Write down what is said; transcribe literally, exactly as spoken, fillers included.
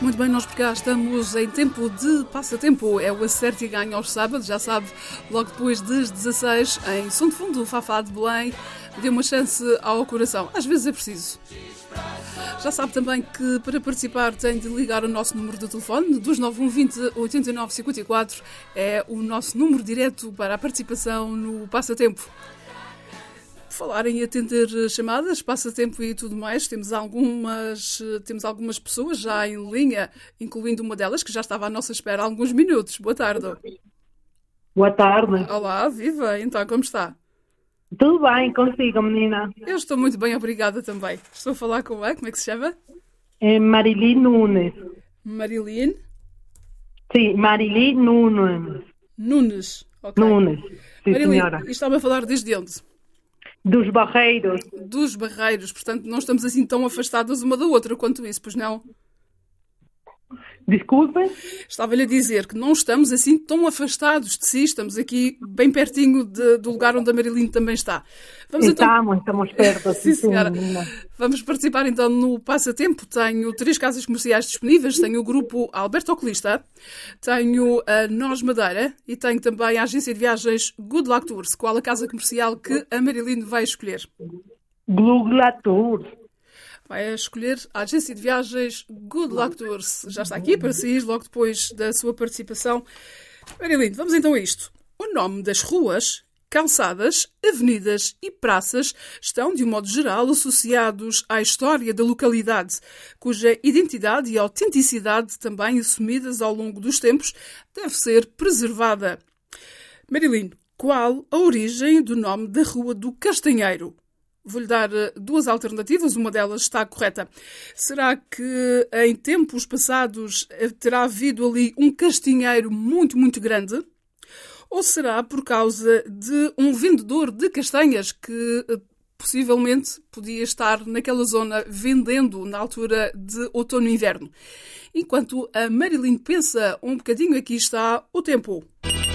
Muito bem, nós por cá estamos em tempo de passatempo. É o Acerte e Ganha aos sábados, já sabe, logo depois das dezasseis, em Som de Fundo, o Fafá de Belém. Dê uma chance ao coração. Às vezes é preciso. Já sabe também que para participar tem de ligar o nosso número de telefone, dois nove um, vinte, oitenta e nove, cinquenta e quatro. É o nosso número direto para a participação no passatempo. Falar em atender chamadas, passatempo e tudo mais, temos algumas, temos algumas pessoas já em linha, incluindo uma delas que já estava à nossa espera há alguns minutos. Boa tarde. Boa tarde. Olá, viva! Então, como está? Tudo bem consigo, menina? Eu estou muito bem, obrigada também. Estou a falar com a, como é que se chama? É Marili Nunes. Marilyn? Sim, Marili Nunes. Nunes, ok. Nunes, sim, Marilyn, senhora. e estava a falar desde onde? Dos Barreiros. Dos Barreiros, portanto não estamos assim tão afastadas uma da outra quanto isso, pois não? Desculpe? Estava-lhe a dizer que não estamos assim tão afastados de si, estamos aqui bem pertinho de, do lugar onde a Marilyn também está. Vamos estamos, então... estamos perto. Sim, sim, senhora. menina. Vamos participar então no passatempo. Tenho três casas comerciais disponíveis, tenho o grupo Alberto Oculista, tenho a Nós Madeira e tenho também a agência de viagens Good Luck Tours. Qual a casa comercial que a Marilyn vai escolher? Good Luck Tours. Vai escolher a agência de viagens Good Luck Tours. Já está aqui para sair logo depois da sua participação. Marilyn, vamos então a isto. O nome das ruas, calçadas, avenidas e praças estão, de um modo geral, associados à história da localidade, cuja identidade e autenticidade, também assumidas ao longo dos tempos, deve ser preservada. Marilyn, qual a origem do nome da Rua do Castanheiro? Vou-lhe dar duas alternativas, uma delas está correta. Será que em tempos passados terá havido ali um castanheiro muito, muito grande? Ou será por causa de um vendedor de castanhas que possivelmente podia estar naquela zona vendendo na altura de outono e inverno? Enquanto a Marilyn pensa um bocadinho, aqui está o tempo.